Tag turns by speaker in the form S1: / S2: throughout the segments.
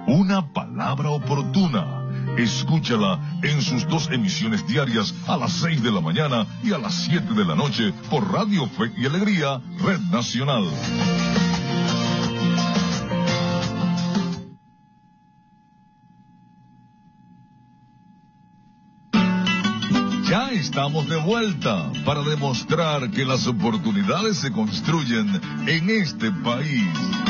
S1: Una palabra oportuna. Escúchala en sus 2 emisiones diarias a las 6 de la mañana y a las 7 de la noche por Radio Fe y Alegría, Red Nacional. Ya estamos de vuelta para demostrar que las oportunidades se construyen en este país.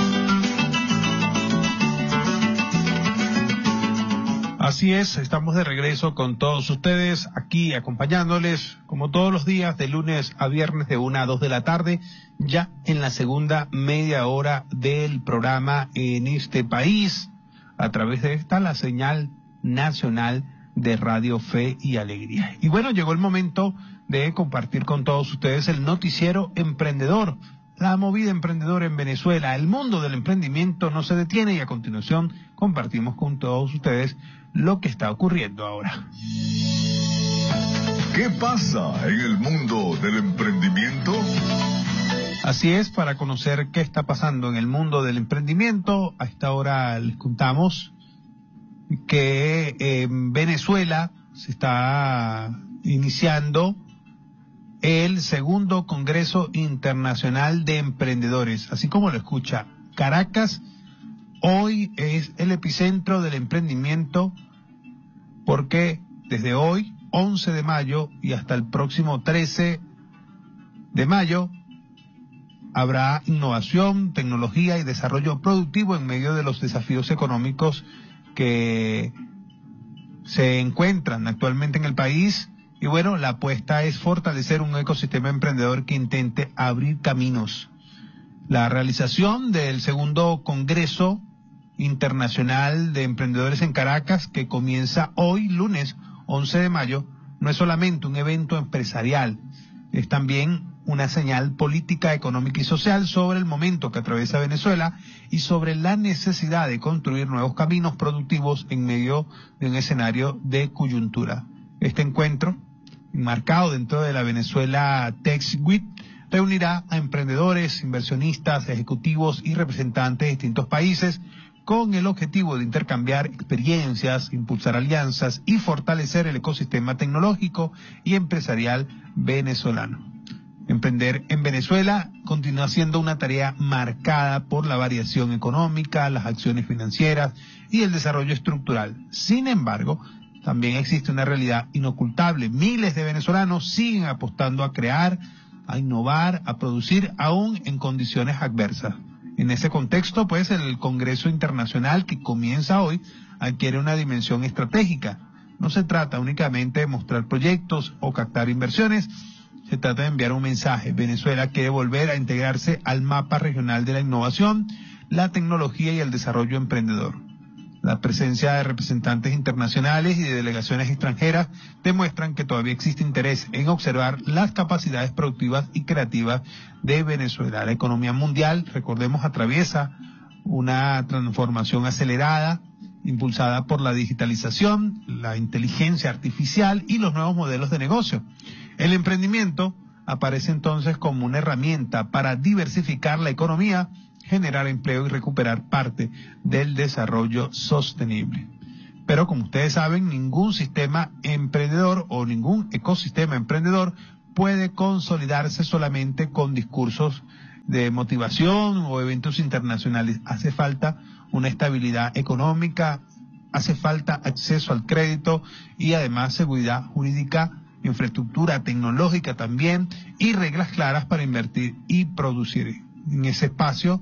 S2: Así es, estamos de regreso con todos ustedes, aquí acompañándoles como todos los días de lunes a viernes de 1 a 2 de la tarde, ya en la segunda media hora del programa en este país, a través de la señal nacional de Radio Fe y Alegría. Y bueno, llegó el momento de compartir con todos ustedes el noticiero emprendedor, la movida emprendedora en Venezuela. El mundo del emprendimiento no se detiene y a continuación compartimos con todos ustedes lo que está ocurriendo ahora.
S1: ¿Qué pasa en el mundo del emprendimiento?
S2: Así es, para conocer qué está pasando en el mundo del emprendimiento, a esta hora les contamos que en Venezuela se está iniciando el segundo Congreso Internacional de Emprendedores, así como lo escucha. Caracas hoy es el epicentro del emprendimiento porque desde hoy, 11 de mayo, y hasta el próximo 13 de mayo, habrá innovación, tecnología y desarrollo productivo en medio de los desafíos económicos que se encuentran actualmente en el país. Y bueno, la apuesta es fortalecer un ecosistema emprendedor que intente abrir caminos. La realización del segundo Congreso Internacional de Emprendedores en Caracas, que comienza hoy, lunes 11 de mayo, no es solamente un evento empresarial, es también una señal política, económica y social sobre el momento que atraviesa Venezuela y sobre la necesidad de construir nuevos caminos productivos en medio de un escenario de coyuntura. Este encuentro, enmarcado dentro de la Venezuela Tech Week, reunirá a emprendedores, inversionistas, ejecutivos y representantes de distintos países con el objetivo de intercambiar experiencias, impulsar alianzas y fortalecer el ecosistema tecnológico y empresarial venezolano. Emprender en Venezuela continúa siendo una tarea marcada por la variación económica, las acciones financieras y el desarrollo estructural. Sin embargo, también existe una realidad inocultable. Miles de venezolanos siguen apostando a crear, a innovar, a producir, aún en condiciones adversas. En ese contexto, pues, el Congreso Internacional que comienza hoy adquiere una dimensión estratégica. No se trata únicamente de mostrar proyectos o captar inversiones, se trata de enviar un mensaje. Venezuela quiere volver a integrarse al mapa regional de la innovación, la tecnología y el desarrollo emprendedor. La presencia de representantes internacionales y de delegaciones extranjeras demuestran que todavía existe interés en observar las capacidades productivas y creativas de Venezuela. La economía mundial, recordemos, atraviesa una transformación acelerada, impulsada por la digitalización, la inteligencia artificial y los nuevos modelos de negocio. El emprendimiento aparece entonces como una herramienta para diversificar la economía, generar empleo y recuperar parte del desarrollo sostenible. Pero como ustedes saben, ningún sistema emprendedor o ningún ecosistema emprendedor puede consolidarse solamente con discursos de motivación o eventos internacionales. Hace falta una estabilidad económica, hace falta acceso al crédito y además seguridad jurídica, infraestructura tecnológica también y reglas claras para invertir y producir. En ese espacio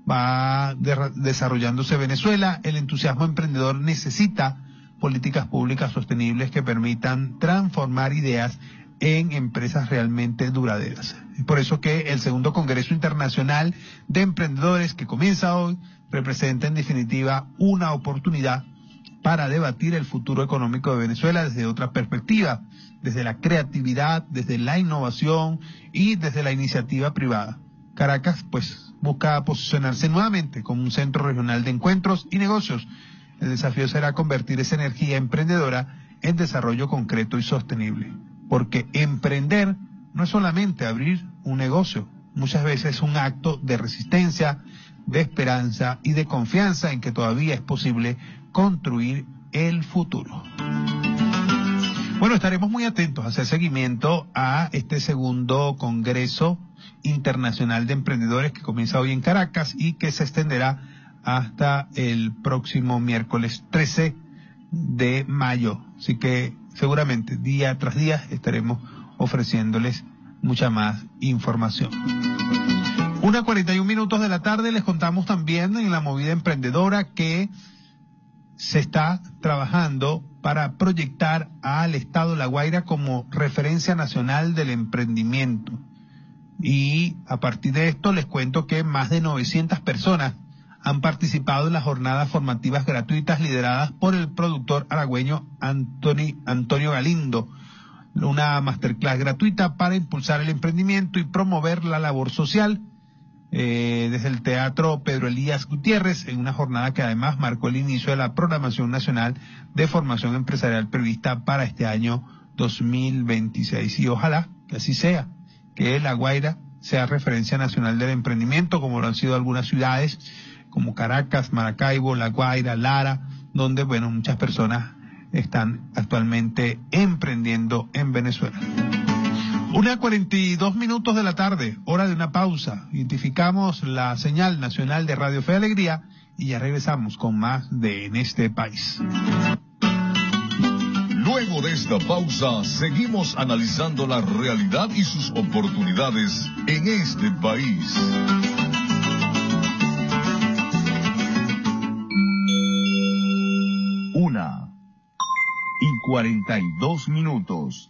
S2: va desarrollándose Venezuela. El entusiasmo emprendedor necesita políticas públicas sostenibles que permitan transformar ideas en empresas realmente duraderas. Es por eso que el segundo Congreso Internacional de Emprendedores que comienza hoy representa en definitiva una oportunidad para debatir el futuro económico de Venezuela desde otra perspectiva, desde la creatividad, desde la innovación y desde la iniciativa privada. Caracas, pues, busca posicionarse nuevamente como un centro regional de encuentros y negocios. El desafío será convertir esa energía emprendedora en desarrollo concreto y sostenible. Porque emprender no es solamente abrir un negocio, muchas veces es un acto de resistencia, de esperanza y de confianza en que todavía es posible construir el futuro. Bueno, estaremos muy atentos a hacer seguimiento a este segundo Congreso Internacional de Emprendedores que comienza hoy en Caracas y que se extenderá hasta el próximo miércoles 13 de mayo. Así que seguramente día tras día estaremos ofreciéndoles mucha más información. 1:41 de la tarde, les contamos también en la movida emprendedora que se está trabajando para proyectar al estado La Guaira como referencia nacional del emprendimiento. Y a partir de esto les cuento que más de 900 personas han participado en las jornadas formativas gratuitas lideradas por el productor aragüeño Antonio Galindo. Una masterclass gratuita para impulsar el emprendimiento y promover la labor social desde el Teatro Pedro Elías Gutiérrez, en una jornada que además marcó el inicio de la programación nacional de formación empresarial prevista para este año 2026. Y ojalá que así sea, que La Guaira sea referencia nacional del emprendimiento, como lo han sido algunas ciudades como Caracas, Maracaibo, La Guaira, Lara, donde, bueno, muchas personas están actualmente emprendiendo en Venezuela. 1:42 de la tarde, hora de una pausa. Identificamos la señal nacional de Radio Fe y Alegría y ya regresamos con más de En este País.
S1: Luego de esta pausa, seguimos analizando la realidad y sus oportunidades en este país.
S3: Una y 42 minutos.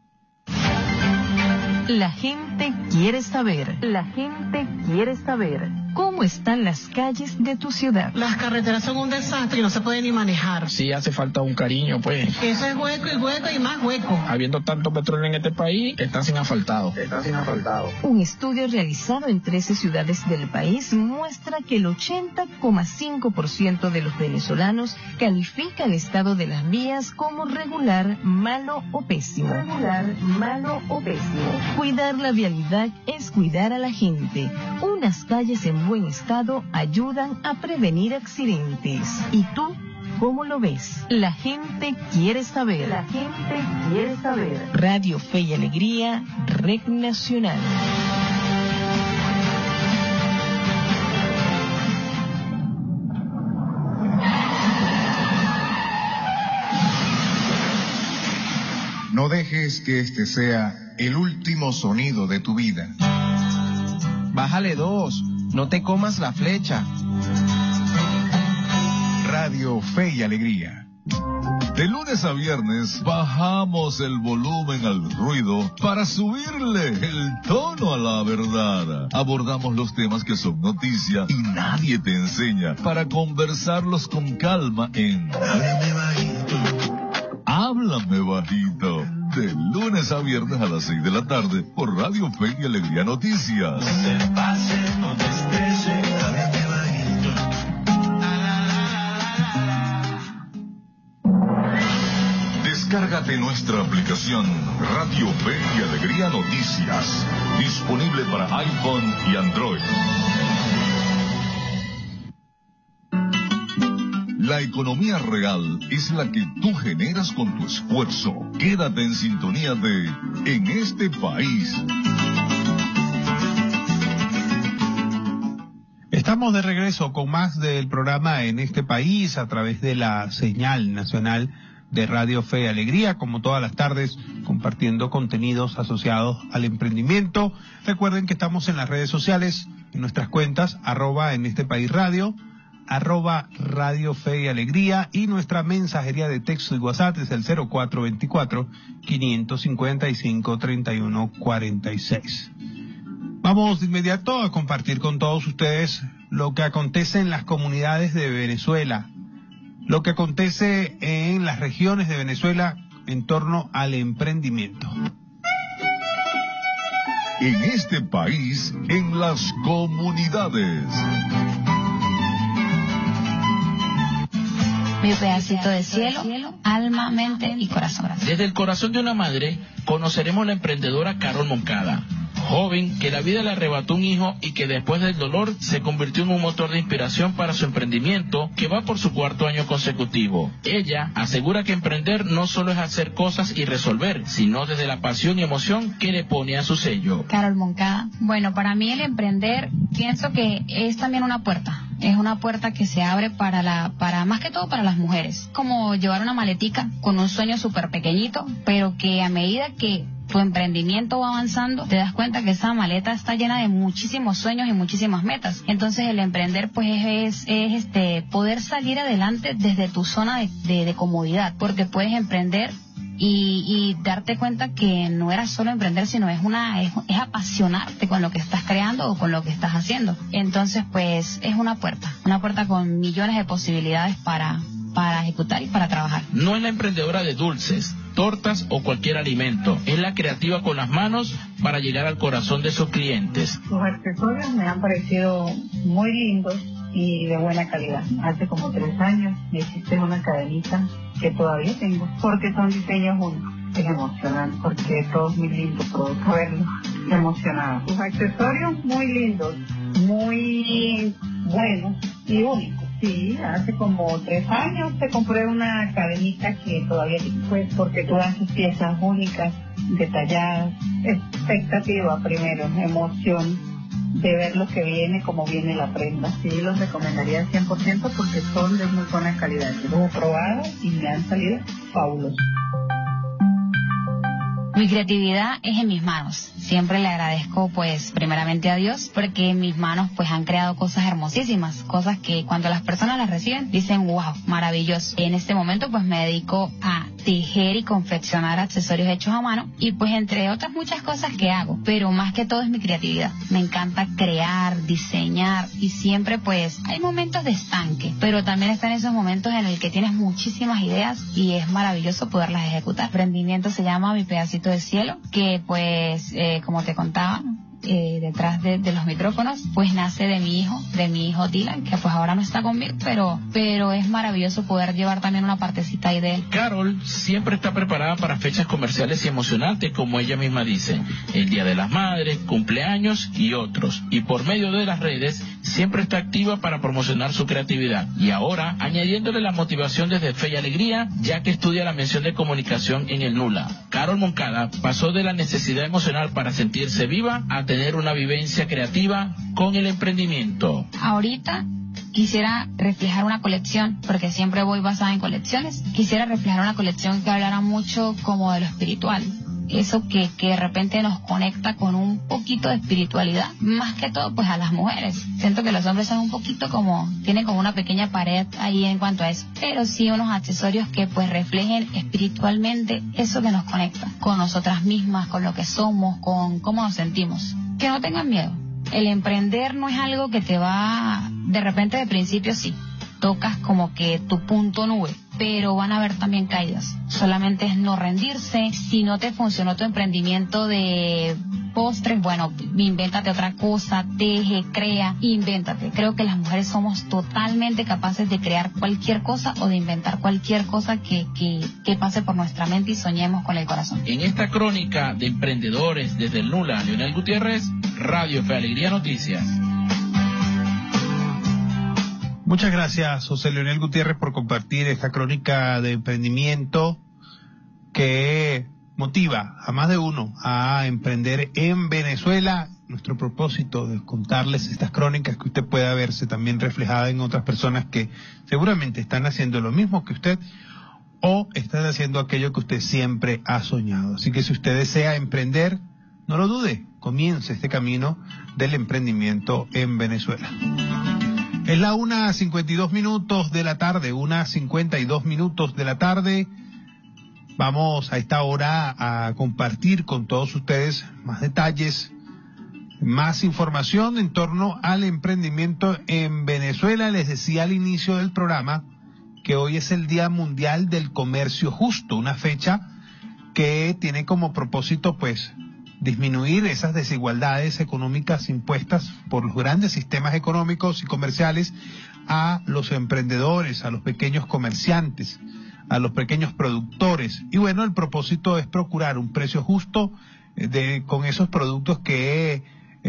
S4: La gente quiere saber. La gente quiere saber cómo están las calles de tu ciudad.
S5: Las carreteras son un desastre y no se puede ni manejar.
S6: Sí, hace falta un cariño, pues.
S5: Eso es hueco y hueco y más hueco.
S6: Habiendo tanto petróleo en este país, está sin asfaltado.
S4: Un estudio realizado en 13 ciudades del país muestra que el 80,5% de los venezolanos califica el estado de las vías como regular, malo o pésimo. Cuidar la vialidad es cuidar a la gente. Unas calles en buen estado ayudan a prevenir accidentes. ¿Y tú cómo lo ves? La gente quiere saber. La gente quiere saber. Radio Fe y Alegría, Red Nacional.
S3: No dejes que este sea el último sonido de tu vida.
S7: Bájale 2, no te comas la flecha.
S3: Radio Fe y Alegría.
S1: De lunes a viernes bajamos el volumen al ruido para subirle el tono a la verdad. Abordamos los temas que son noticia y nadie te enseña para conversarlos con calma en Háblame Bajito. Háblame Bajito. De lunes a viernes a las 6 de la tarde por Radio Fe y Alegría Noticias. Descárgate nuestra aplicación Radio Fe y Alegría Noticias, disponible para iPhone y Android. La economía real es la que tú generas con tu esfuerzo. Quédate en sintonía de En este País.
S2: Estamos de regreso con más del programa En este País a través de la señal nacional de Radio Fe y Alegría, como todas las tardes, compartiendo contenidos asociados al emprendimiento. Recuerden que estamos en las redes sociales, en nuestras cuentas, @En este País Radio, @Radio Fe y Alegría, y nuestra mensajería de texto y WhatsApp es el 0424-555-3146. Vamos de inmediato a compartir con todos ustedes lo que acontece en las comunidades de Venezuela, lo que acontece en las regiones de Venezuela en torno al emprendimiento.
S1: En este país, en las comunidades.
S8: Mi pedacito de cielo, alma, mente y corazón.
S6: Desde el corazón de una madre, conoceremos la emprendedora Carol Moncada,
S9: joven que la vida le arrebató un hijo y que después del dolor se convirtió en un motor de inspiración para su emprendimiento que va por su 4º año consecutivo. Ella asegura que emprender no solo es hacer cosas y resolver, sino desde la pasión y emoción que le pone a su sello.
S8: Carol Moncada. Bueno, para mí el emprender pienso que es también una puerta. Es una puerta que se abre para más que todo para las mujeres. Como llevar una maletica con un sueño súper pequeñito, pero que a medida que tu emprendimiento va avanzando, te das cuenta que esa maleta está llena de muchísimos sueños y muchísimas metas. Entonces el emprender pues es poder salir adelante desde tu zona de comodidad, porque puedes emprender y darte cuenta que no era solo emprender, sino es apasionarte con lo que estás creando o con lo que estás haciendo. Entonces pues es una puerta con millones de posibilidades para ejecutar y para trabajar.
S9: No es la emprendedora de dulces, tortas o cualquier alimento, es la creativa con las manos para llegar al corazón de sus clientes.
S10: Los accesorios me han parecido muy lindos y de buena calidad. Hace como 3 años me hiciste una cadenita que todavía tengo, porque son diseños únicos. Es emocionante, porque todo es muy lindo, provoca verlo, emocionado. Los accesorios muy lindos, muy buenos y únicos. Sí, hace como 3 años te compré una cadenita que todavía pues porque tú haces piezas únicas, detalladas, expectativa primero, emoción de ver lo que viene, cómo viene la prenda. Sí, los recomendaría al 100% porque son de muy buena calidad. Yo los he probado y me han salido fabulosos.
S8: Mi creatividad es en mis manos. Siempre le agradezco pues primeramente a Dios porque mis manos pues han creado cosas hermosísimas, cosas que cuando las personas las reciben dicen wow, maravilloso. En este momento pues me dedico a tejer y confeccionar accesorios hechos a mano y pues entre otras muchas cosas que hago, pero más que todo es mi creatividad. Me encanta crear, diseñar y siempre pues hay momentos de estanque, pero también están esos momentos en el que tienes muchísimas ideas y es maravilloso poderlas ejecutar. El emprendimiento se llama Mi Pedacito de Cielo, que pues como te contaba detrás de los micrófonos, pues nace de mi hijo Dylan, que pues ahora no está conmigo, pero es maravilloso poder llevar también una partecita ahí de él.
S9: Carol siempre está preparada para fechas comerciales y emocionantes, como ella misma dice, el Día de las Madres, cumpleaños y otros, y por medio de las redes siempre está activa para promocionar su creatividad, y ahora añadiéndole la motivación desde Fe y Alegría, ya que estudia la mención de comunicación en el NULA. Carol Moncada pasó de la necesidad emocional para sentirse viva a tener una vivencia creativa con el emprendimiento.
S8: Ahorita quisiera reflejar una colección, porque siempre voy basada en colecciones. Quisiera reflejar una colección que hablara mucho como de lo espiritual. Eso que de repente nos conecta con un poquito de espiritualidad, más que todo pues a las mujeres. Siento que los hombres son un poquito tienen como una pequeña pared ahí en cuanto a eso, pero sí unos accesorios que pues reflejen espiritualmente eso que nos conecta con nosotras mismas, con lo que somos, con cómo nos sentimos. Que no tengan miedo. El emprender no es algo que te va de repente de principio sí. Tocas como que tu punto nube, pero van a haber también caídas. Solamente es no rendirse. Si no te funcionó tu emprendimiento de postres, bueno, invéntate otra cosa, teje, crea, invéntate. Creo que las mujeres somos totalmente capaces de crear cualquier cosa o de inventar cualquier cosa que pase por nuestra mente y soñemos con el corazón.
S9: En esta crónica de emprendedores desde el NULA, Leonel Gutiérrez, Radio Fe Alegría Noticias.
S2: Muchas gracias, José Leonel Gutiérrez, por compartir esta crónica de emprendimiento que motiva a más de uno a emprender en Venezuela. Nuestro propósito es contarles estas crónicas que usted pueda verse también reflejada en otras personas que seguramente están haciendo lo mismo que usted o están haciendo aquello que usted siempre ha soñado. Así que si usted desea emprender, no lo dude, comience este camino del emprendimiento en Venezuela. Es la 1:52 de la tarde, 1:52 de la tarde. Vamos a esta hora a compartir con todos ustedes más detalles, más información en torno al emprendimiento en Venezuela. Les decía al inicio del programa que hoy es el Día Mundial del Comercio Justo, una fecha que tiene como propósito pues disminuir esas desigualdades económicas impuestas por los grandes sistemas económicos y comerciales a los emprendedores, a los pequeños comerciantes, a los pequeños productores. Y bueno, el propósito es procurar un precio justo con esos productos que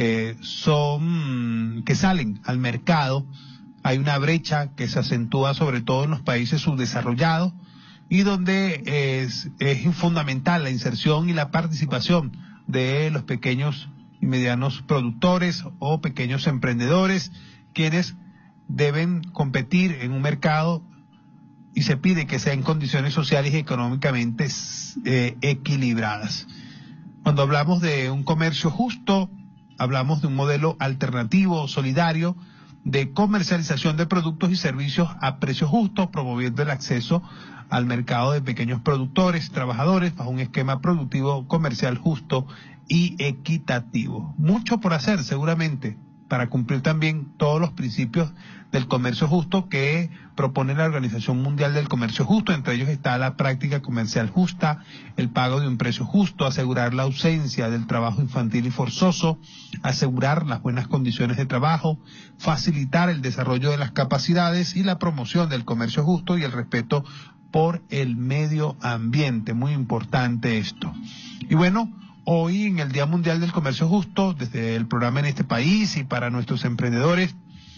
S2: salen al mercado. Hay una brecha que se acentúa sobre todo en los países subdesarrollados y donde es fundamental la inserción y la participación de los pequeños y medianos productores o pequeños emprendedores, quienes deben competir en un mercado y se pide que sea en condiciones sociales y económicamente equilibradas. Cuando hablamos de un comercio justo, hablamos de un modelo alternativo, solidario, de comercialización de productos y servicios a precios justos, promoviendo el acceso al mercado de pequeños productores, trabajadores, bajo un esquema productivo comercial justo y equitativo. Mucho por hacer, seguramente, para cumplir también todos los principios del comercio justo que propone la Organización Mundial del Comercio Justo. Entre ellos está la práctica comercial justa, el pago de un precio justo, asegurar la ausencia del trabajo infantil y forzoso, asegurar las buenas condiciones de trabajo, facilitar el desarrollo de las capacidades y la promoción del comercio justo y el respeto por el medio ambiente. Muy importante esto. Y bueno, hoy en el Día Mundial del Comercio Justo, desde el programa En Este País y para nuestros emprendedores,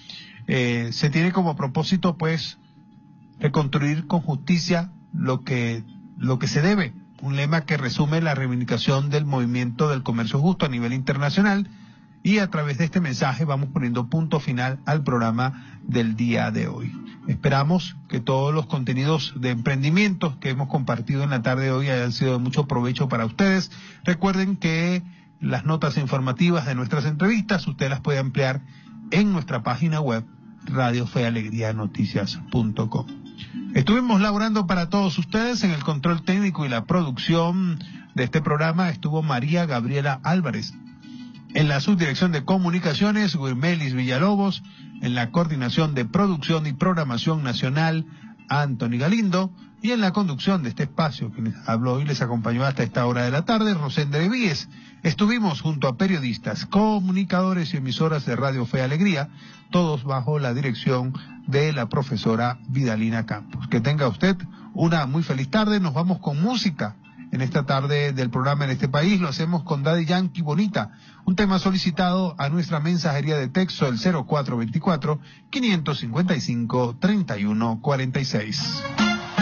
S2: se tiene como propósito, pues, reconstruir con justicia lo que se debe. Un lema que resume la reivindicación del movimiento del comercio justo a nivel internacional, y a través de este mensaje vamos poniendo punto final al programa del día de hoy. Esperamos que todos los contenidos de emprendimientos que hemos compartido en la tarde de hoy hayan sido de mucho provecho para ustedes. Recuerden que las notas informativas de nuestras entrevistas usted las puede ampliar en nuestra página web radiofealegrianoticias.com. Estuvimos laborando para todos ustedes en el control técnico y la producción de este programa. Estuvo María Gabriela Álvarez. En la subdirección de comunicaciones, Guirmelis Villalobos. En la coordinación de producción y programación nacional, Anthony Galindo. Y en la conducción de este espacio que les habló y les acompañó hasta esta hora de la tarde, Rosende Víez. Estuvimos junto a periodistas, comunicadores y emisoras de Radio Fe y Alegría, todos bajo la dirección de la profesora Vidalina Campos. Que tenga usted una muy feliz tarde. Nos vamos con música en esta tarde del programa En Este País. Lo hacemos con Daddy Yankee Bonita, un tema solicitado a nuestra mensajería de texto, el 0424-555-3146.